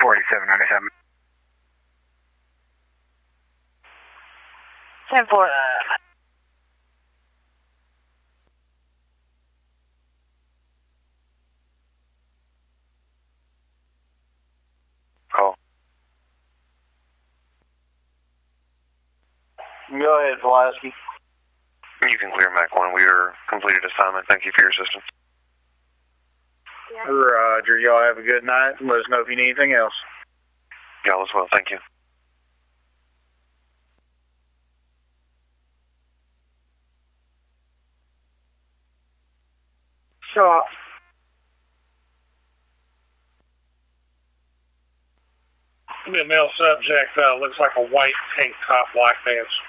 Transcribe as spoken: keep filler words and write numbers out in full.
forty-seven ninety-seven. ten four. Call. Go ahead, Pulaski. You can clear Mac one. We are completed assignment. Thank you for your assistance. Yeah. Roger. Y'all have a good night. Let us know if you need anything else. Y'all as well. Thank you. Sure. The male subject uh, looks like a white tank top, black pants.